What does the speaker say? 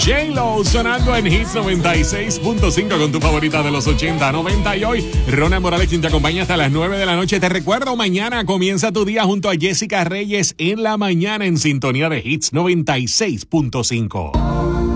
J-Lo sonando en Hits 96.5 con tu favorita de los 80, 90 y hoy Ronald Morales quien te acompaña hasta las 9 de la noche. Te recuerdo, mañana comienza tu día junto a Jessica Reyes en la mañana en sintonía de Hits 96.5.